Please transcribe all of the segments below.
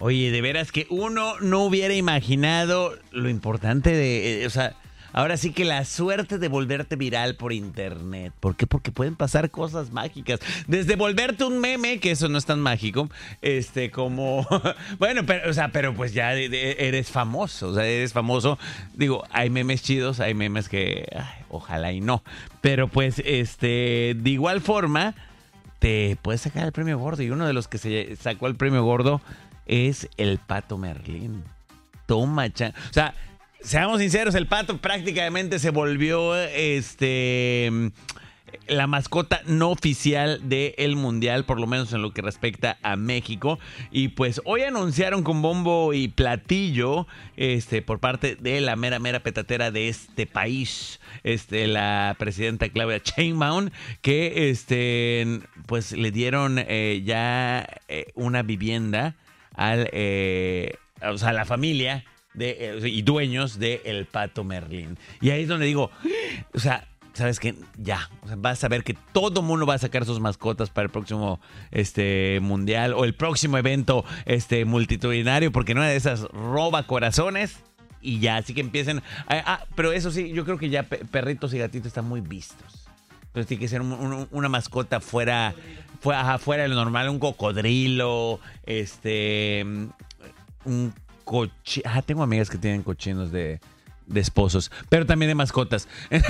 Oye, de veras que uno no hubiera imaginado lo importante de, o sea, ahora sí que la suerte de volverte viral por internet. ¿Por qué? Porque pueden pasar cosas mágicas. Desde volverte un meme, que eso no es tan mágico, como, bueno, pero pues ya eres famoso, o sea, eres famoso. Digo, hay memes chidos, hay memes que, ay, ojalá y no. Pero pues, de igual forma, te puedes sacar el premio gordo. Y uno de los que se sacó el premio gordo es el Pato Merlín. Toma, o sea, seamos sinceros, el Pato prácticamente se volvió la mascota no oficial del Mundial, por lo menos en lo que respecta a México. Y pues hoy anunciaron con bombo y platillo, por parte de la mera petatera de este país, la presidenta Claudia Sheinbaum, que pues le dieron ya una vivienda o sea, a la familia y dueños de el Pato Merlín. Y ahí es donde digo, o sea, ¿sabes qué? Ya, o sea, vas a ver que todo mundo va a sacar sus mascotas para el próximo mundial o el próximo evento multitudinario, porque en una de esas roba corazones y ya, así que empiecen. Pero eso sí, yo creo que ya perritos y gatitos están muy vistos. Entonces tiene que ser una mascota fuera de lo normal, un cocodrilo, un cochino. Tengo amigas que tienen cochinos de esposos, pero también de mascotas.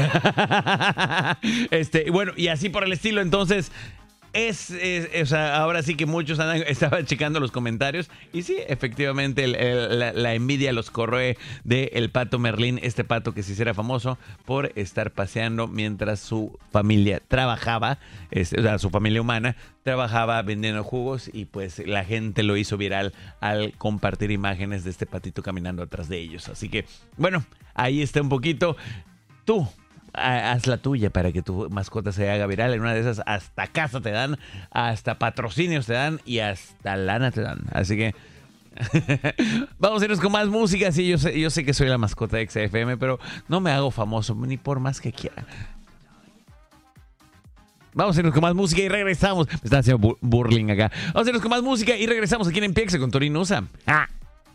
Bueno, y así por el estilo. Entonces, o sea, ahora sí que muchos estaban checando los comentarios. Y sí, efectivamente, la envidia los corroe del Pato Merlín, este pato que se hiciera famoso por estar paseando mientras su familia trabajaba, o sea, su familia humana trabajaba vendiendo jugos, y pues la gente lo hizo viral al compartir imágenes de este patito caminando atrás de ellos. Así que, bueno, ahí está un poquito. Tú haz la tuya para que tu mascota se haga viral. En una de esas hasta casa te dan, hasta patrocinios te dan y hasta lana te dan. Así que vamos a irnos con más música. Sí, yo sé que soy la mascota de XFM, pero no me hago famoso ni por más que quiera. Vamos a irnos con más música y regresamos. Me están haciendo burling acá. Vamos a irnos con más música y regresamos aquí en Empiece con Tori Nusa.